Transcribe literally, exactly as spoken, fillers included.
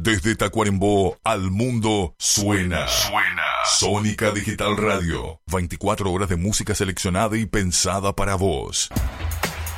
Desde Tacuarembó al mundo suena. Suena. Sónica Digital Radio. veinticuatro horas de música seleccionada y pensada para vos.